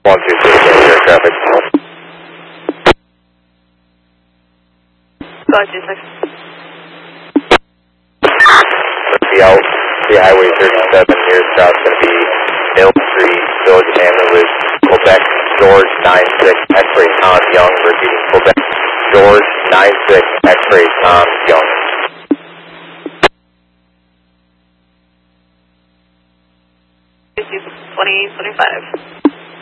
126 air traffic. Go ahead, 26. The out, the Highway 37, nearest stop is going to be Mill Street, Village of Hamlet, Quebec, George 96, X-ray Tom Young, repeating Quebec, George 96, X-ray Tom Young. 2025.